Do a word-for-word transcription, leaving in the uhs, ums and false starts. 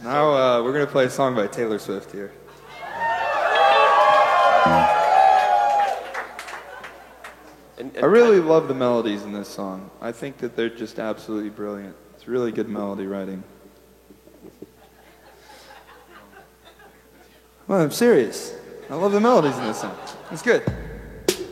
Now uh, we're going to play a song by Taylor Swift here. And, and I really love the melodies in this song. I think that they're just absolutely brilliant. It's really good melody writing. Well, I'm serious. I love the melodies in this song. It's good.